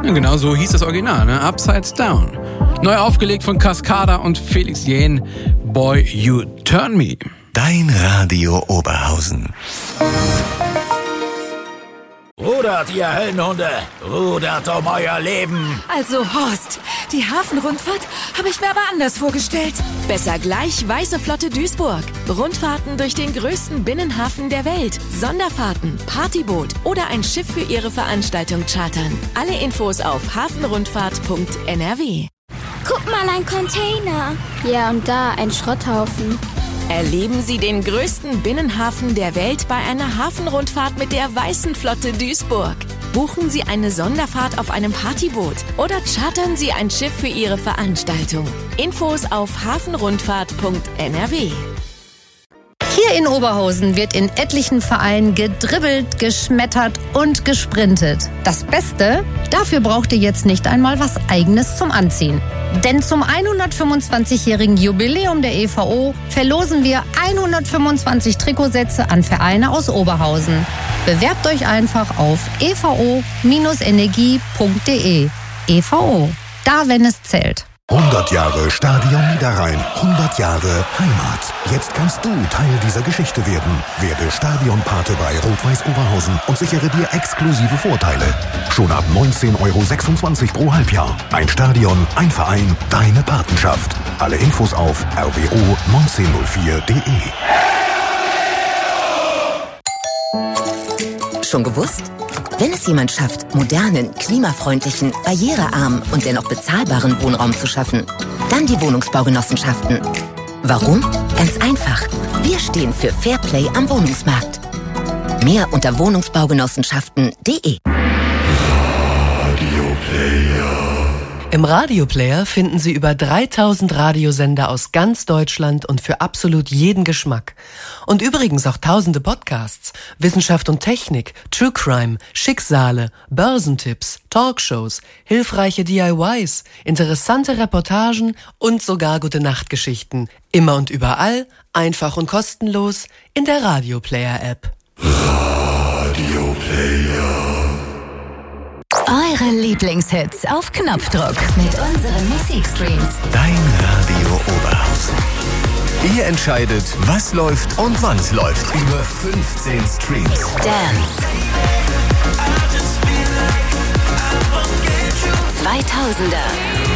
Ja, genau so hieß das Original, ne? Upside Down. Neu aufgelegt von Cascada und Felix Jähn, Boy You Turn Me. Dein Radio Oberhausen. Rudert, ihr Höllenhunde! Rudert um euer Leben! Also Horst, die Hafenrundfahrt habe ich mir aber anders vorgestellt. Besser gleich Weiße Flotte Duisburg. Rundfahrten durch den größten Binnenhafen der Welt. Sonderfahrten, Partyboot oder ein Schiff für Ihre Veranstaltung chartern. Alle Infos auf hafenrundfahrt.nrw. Guck mal, ein Container. Ja, und da ein Schrotthaufen. Erleben Sie den größten Binnenhafen der Welt bei einer Hafenrundfahrt mit der Weißen Flotte Duisburg. Buchen Sie eine Sonderfahrt auf einem Partyboot oder chartern Sie ein Schiff für Ihre Veranstaltung. Infos auf hafenrundfahrt.nrw. Hier in Oberhausen wird in etlichen Vereinen gedribbelt, geschmettert und gesprintet. Das Beste? Dafür braucht ihr jetzt nicht einmal was Eigenes zum Anziehen. Denn zum 125-jährigen Jubiläum der EVO verlosen wir 125 Trikotsätze an Vereine aus Oberhausen. Bewerbt euch einfach auf evo-energie.de. EVO, da wenn es zählt. 100 Jahre Stadion Niederrhein, 100 Jahre Heimat. Jetzt kannst du Teil dieser Geschichte werden. Werde Stadionpate bei Rot-Weiß Oberhausen und sichere dir exklusive Vorteile. Schon ab 19,26 € pro Halbjahr. Ein Stadion, ein Verein, deine Patenschaft. Alle Infos auf rwo1904.de. Schon gewusst? Wenn es jemand schafft, modernen, klimafreundlichen, barrierearmen und dennoch bezahlbaren Wohnraum zu schaffen, dann die Wohnungsbaugenossenschaften. Warum? Ganz einfach. Wir stehen für Fairplay am Wohnungsmarkt. Mehr unter wohnungsbaugenossenschaften.de. Im Radioplayer finden Sie über 3000 Radiosender aus ganz Deutschland und für absolut jeden Geschmack. Und übrigens auch tausende Podcasts, Wissenschaft und Technik, True Crime, Schicksale, Börsentipps, Talkshows, hilfreiche DIYs, interessante Reportagen und sogar Gute-Nacht-Geschichten. Immer und überall, einfach und kostenlos in der Radioplayer-App. Radioplayer. Eure Lieblingshits auf Knopfdruck mit unseren Musikstreams. Dein Radio Oberhausen. Ihr entscheidet, was läuft und wann es läuft. Über 15 Streams. Dance. 2000er.